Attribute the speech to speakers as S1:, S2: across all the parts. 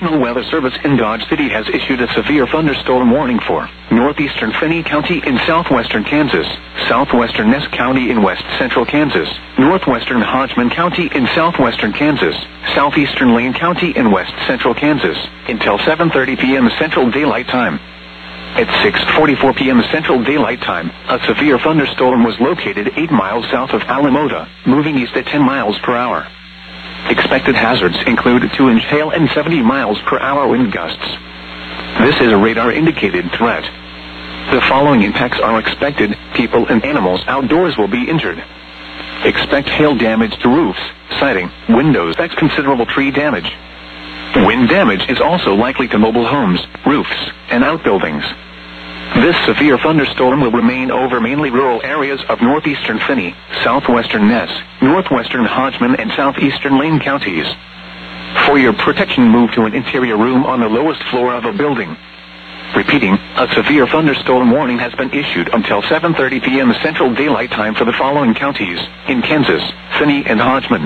S1: National Weather Service in Dodge City has issued a severe thunderstorm warning for northeastern Finney County in southwestern Kansas, southwestern Ness County in west central Kansas, northwestern Hodgman County in southwestern Kansas, southeastern Lane County in west central Kansas, until 7:30 p.m. Central Daylight Time. At 6:44 p.m. Central Daylight Time, a severe thunderstorm was located 8 miles south of Alamota, moving east at 10 miles per hour. Expected hazards include 2-inch hail and 70 miles per hour wind gusts. This is a radar-indicated threat. The following impacts are expected: people and animals outdoors will be injured. Expect hail damage to roofs, siding, windows. Expect considerable tree damage. Wind damage is also likely to mobile homes, roofs, and outbuildings. This severe thunderstorm will remain over mainly rural areas of northeastern Finney, southwestern Ness, northwestern Hodgman, and southeastern Lane counties. For your protection, move to an interior room on the lowest floor of a building. Repeating, a severe thunderstorm warning has been issued until 7:30 p.m. Central Daylight Time for the following counties in Kansas: Finney and Hodgman.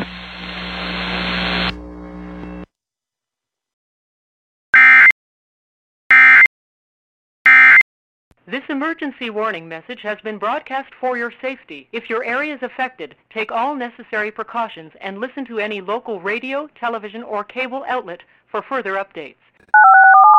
S2: This emergency warning message has been broadcast for your safety. If your area is affected, take all necessary precautions and listen to any local radio, television, or cable outlet for further updates.